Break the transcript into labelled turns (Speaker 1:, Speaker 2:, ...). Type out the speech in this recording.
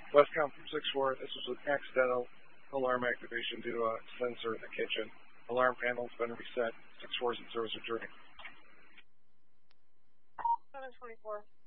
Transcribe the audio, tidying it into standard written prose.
Speaker 1: Westcom from 6-4, this was an accidental alarm activation due to a sensor in the kitchen. Alarm panel's been reset. 6-4's in service returning.
Speaker 2: 724.